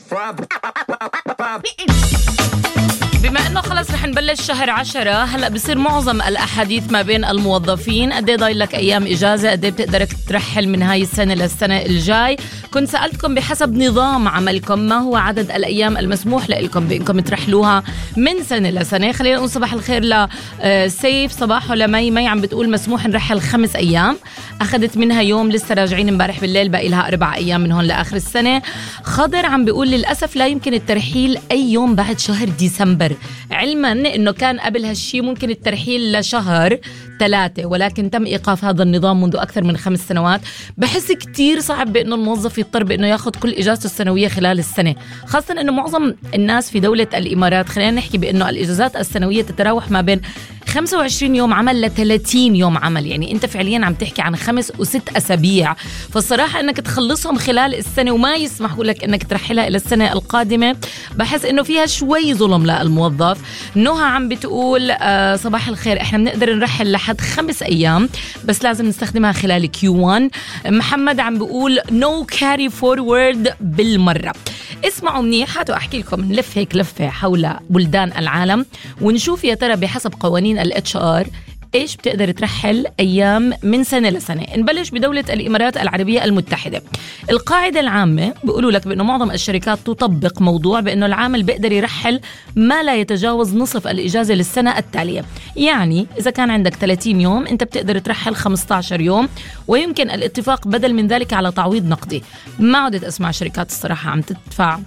بما انه خلص رح نبلش شهر 10، هلا بصير معظم الاحاديث ما بين الموظفين قد ايه ضايل لك ايام اجازه، قد ايه بتقدر ترحل من هاي السنه للسنه الجاي. كنت سالتكم بحسب نظام عملكم ما هو عدد الايام المسموح لكم بانكم ترحلوها من سنه لسنه. خلينا نقول صباح الخير لسيف، صباحه لمي عم بتقول مسموح نرحل 5 ايام، اخذت منها يوم، لسه راجعين امبارح بالليل، باقي لها 4 ايام من هون لاخر السنه. خضر عم بيقول للاسف لا يمكن الترحيل اي يوم بعد شهر ديسمبر، علما انه كان قبل هالشي ممكن الترحيل لشهر 3، ولكن تم ايقاف هذا النظام منذ اكثر من 5 سنوات. بحس كتير صعب بانه الموظف يضطر بانه ياخذ كل اجازته السنويه خلال السنه، خاصه انه معظم الناس في دوله الامارات، خلينا نحكي بانه الاجازات السنويه تتراوح ما بين 25 يوم عمل ل 30 يوم عمل، يعني انت فعليا عم تحكي عن 5 و6 اسابيع. فالصراحه انك تخلصهم خلال السنه وما يسمحوا لك انك ترحلها الى السنه القادمه، بحس انه فيها شوي ظلم للموظف. نهى عم بتقول صباح الخير، احنا بنقدر نرحل لحد 5 ايام بس لازم نستخدمها خلال Q1. محمد عم بيقول no carry forward بالمره. اسمعوا منيح، هاتوا احكي لكم، نلف هيك لفه حول بلدان العالم ونشوف يا ترى بحسب قوانين الHR ايش بتقدر ترحل ايام من سنه لسنه. نبلش بدوله الامارات العربيه المتحده. القاعده العامه بيقولوا لك بانه معظم الشركات تطبق موضوع بانه العامل بيقدر يرحل ما لا يتجاوز نصف الاجازه للسنه التاليه، يعني اذا كان عندك 30 يوم انت بتقدر ترحل 15 يوم، ويمكن الاتفاق بدل من ذلك على تعويض نقدي. ما عدت اسمع شركات الصراحه عم تدفع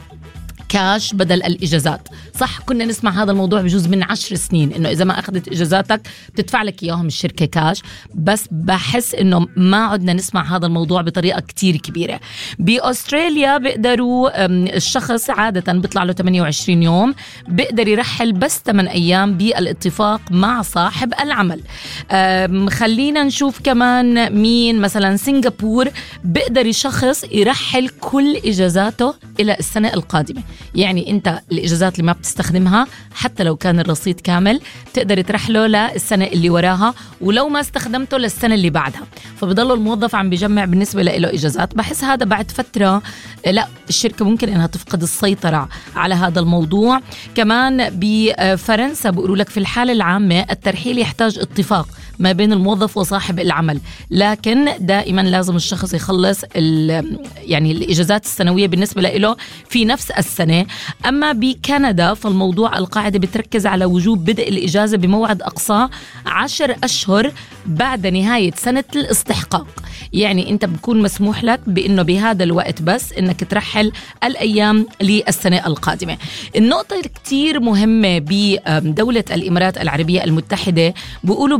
كاش بدل الإجازات. صح كنا نسمع هذا الموضوع بجوز من 10 سنين إنه إذا ما أخذت إجازاتك بتدفع لك إياهم الشركة كاش، بس بحس إنه ما عدنا نسمع هذا الموضوع بطريقة كتير كبيرة. بأستراليا بيقدروا الشخص عادة بيطلع له 28 يوم، بيقدر يرحل بس 8 أيام بالاتفاق مع صاحب العمل. خلينا نشوف كمان مين، مثلا سنغافور بيقدر الشخص يرحل كل إجازاته إلى السنة القادمة، يعني انت الاجازات اللي ما بتستخدمها حتى لو كان الرصيد كامل تقدر ترحله للسنه اللي وراها، ولو ما استخدمته للسنه اللي بعدها. فبضل الموظف عم بيجمع بالنسبه له اجازات. بحس هذا بعد فتره لا الشركه ممكن انها تفقد السيطره على هذا الموضوع. كمان بفرنسا بيقولوا لك في الحاله العامه الترحيل يحتاج اتفاق ما بين الموظف وصاحب العمل، لكن دائما لازم الشخص يخلص يعني الإجازات السنوية بالنسبة له في نفس السنة. أما بكندا فالموضوع القاعدة بتركز على وجوب بدء الإجازة بموعد أقصى 10 أشهر بعد نهاية سنة الاستحقاق، يعني أنت بكون مسموح لك بأنه بهذا الوقت بس أنك ترحل الأيام للسنة القادمة. النقطة كتير مهمة بدولة الإمارات العربية المتحدة، بيقولوا